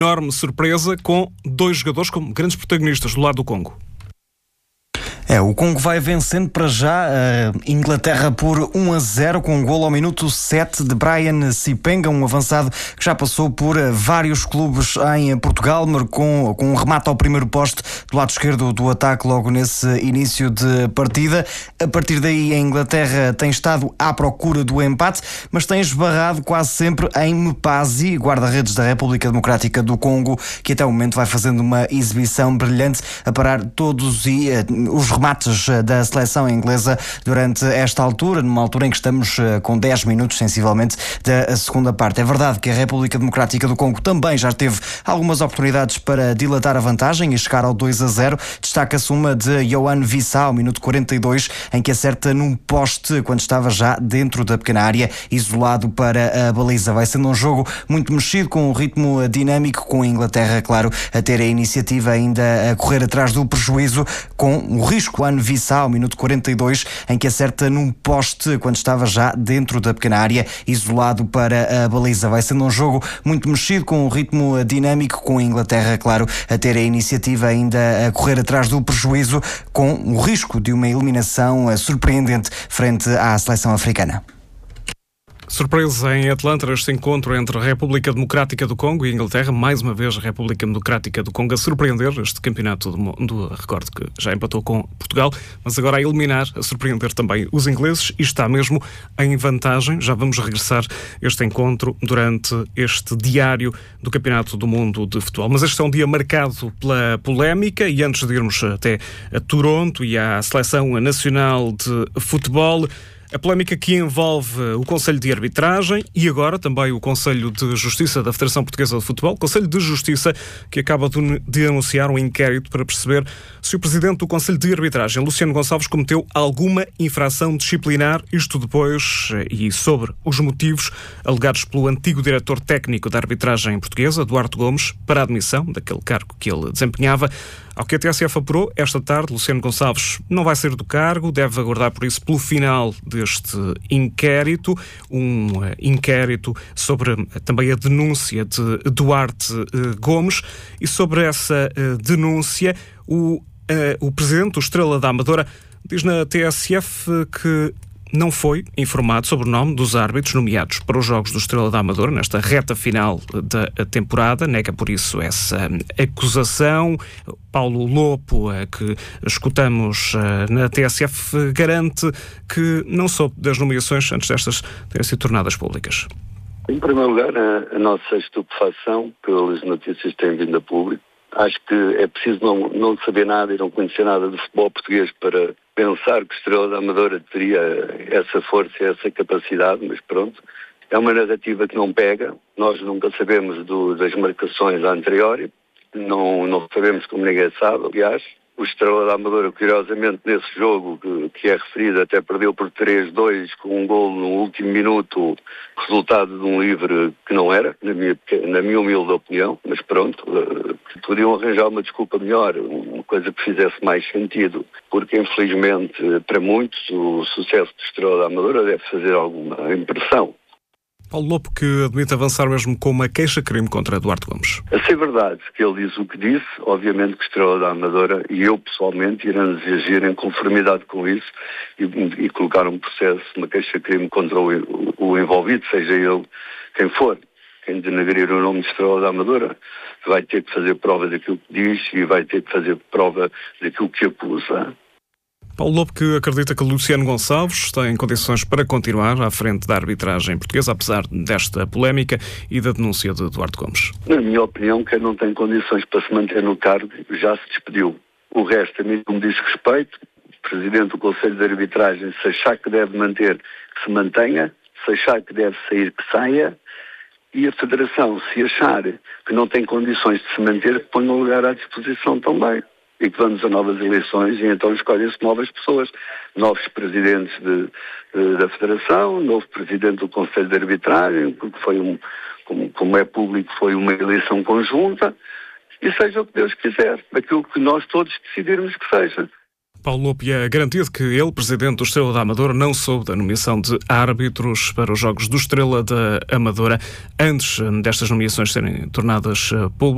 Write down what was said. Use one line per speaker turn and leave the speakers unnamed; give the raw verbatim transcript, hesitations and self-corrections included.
enorme surpresa com dois jogadores como grandes protagonistas do lado do Congo.
É, o Congo vai vencendo para já a Inglaterra por um a zero com um golo ao minuto sete de Brian Sipenga, um avançado que já passou por vários clubes em Portugal, marcou com um remate ao primeiro poste do lado esquerdo do ataque logo nesse início de partida. A partir daí a Inglaterra tem estado à procura do empate, mas tem esbarrado quase sempre em Mpasi, guarda-redes da República Democrática do Congo, que até o momento vai fazendo uma exibição brilhante a parar todos e, uh, os remates da seleção inglesa durante esta altura, numa altura em que estamos com dez minutos sensivelmente da segunda parte. É verdade que a República Democrática do Congo também já teve algumas oportunidades para dilatar a vantagem e chegar ao dois a zero. Destaca-se uma de Yohan Wissa ao minuto quarenta e dois, em que acerta num poste quando estava já dentro da pequena área, isolado para a baliza. Vai sendo um jogo muito mexido, com um ritmo dinâmico, com a Inglaterra, claro, a ter a iniciativa ainda a correr atrás do prejuízo, com o risco Yohan Wissa ao minuto quarenta e dois, em que acerta num poste quando estava já dentro da pequena área, isolado para a baliza. Vai sendo um jogo muito mexido, com um ritmo dinâmico, com a Inglaterra, claro, a ter a iniciativa ainda a correr atrás do prejuízo, com o risco de uma eliminação surpreendente frente à seleção africana.
Surpresa em Atlanta, este encontro entre a República Democrática do Congo e a Inglaterra. Mais uma vez a República Democrática do Congo a surpreender este campeonato do mundo. Recordo que já empatou com Portugal, mas agora a eliminar, a surpreender também os ingleses, e está mesmo em vantagem. Já vamos regressar este encontro durante este diário do Campeonato do Mundo de Futebol. Mas este é um dia marcado pela polémica, e antes de irmos até a Toronto e à Seleção Nacional de Futebol, a polémica que envolve o Conselho de Arbitragem e agora também o Conselho de Justiça da Federação Portuguesa de Futebol, Conselho de Justiça que acaba de anunciar um inquérito para perceber se o Presidente do Conselho de Arbitragem, Luciano Gonçalves, cometeu alguma infração disciplinar, isto depois e sobre os motivos alegados pelo antigo Diretor Técnico da Arbitragem Portuguesa, Duarte Gomes, para a admissão daquele cargo que ele desempenhava. Ao que a T S F apurou, esta tarde, Luciano Gonçalves não vai sair do cargo, deve aguardar por isso pelo final deste inquérito, um uh, inquérito sobre uh, também a denúncia de Duarte uh, Gomes, e sobre essa uh, denúncia o, uh, o Presidente do Estrela da Amadora diz na T S F que não foi informado sobre o nome dos árbitros nomeados para os Jogos do Estrela da Amadora nesta reta final da temporada. Nega por isso essa acusação. Paulo Lopo, que escutamos na T S F, garante que não soube das nomeações antes destas terem sido tornadas públicas.
Em primeiro lugar, a, a nossa estupefação pelas notícias que têm vindo a público. Acho que é preciso não, não saber nada e não conhecer nada do futebol português para pensar que o Estrela da Amadora teria essa força e essa capacidade, mas pronto, é uma narrativa que não pega. Nós nunca sabemos do, das marcações a anteriori, não, não sabemos como ninguém sabe, aliás. O Estrela da Amadora, curiosamente, nesse jogo que, que é referido, até perdeu por três a dois com um golo no último minuto, resultado de um livre que não era, na minha, na minha humilde opinião, mas pronto, uh, podiam arranjar uma desculpa melhor, uma coisa que fizesse mais sentido, porque infelizmente para muitos o sucesso do Estrela da Amadora deve fazer alguma impressão.
Paulo Lopo, que admite avançar mesmo com uma queixa-crime contra Duarte Gomes.
A ser verdade que ele diz o que disse, obviamente que Estrela da Amadora e eu pessoalmente iremos agir em conformidade com isso e, e colocar um processo, uma queixa-crime contra o, o, o envolvido, seja ele quem for. Quem denegrir o nome de Estrela da Amadora vai ter que fazer prova daquilo que diz e vai ter que fazer prova daquilo que acusa.
Paulo Lopo, que acredita que Luciano Gonçalves tem condições para continuar à frente da arbitragem portuguesa, apesar desta polémica e da denúncia de Duarte Gomes.
Na minha opinião, quem não tem condições para se manter no cargo já se despediu. O resto, a mim, não me diz respeito. O Presidente do Conselho de Arbitragem, se achar que deve manter, que se mantenha. Se achar que deve sair, que saia. E a Federação, se achar que não tem condições de se manter, que ponha o lugar à disposição também. E que vamos a novas eleições e então escolhem-se novas pessoas, novos presidentes de, de, da Federação, novo presidente do Conselho de Arbitragem, porque foi um, como, como é público, foi uma eleição conjunta, e seja o que Deus quiser, aquilo que nós todos decidirmos que seja.
Paulo Lopo, e a garantia de que ele, Presidente do Estrela da Amadora, não soube da nomeação de árbitros para os Jogos do Estrela da Amadora antes destas nomeações serem tornadas públicas.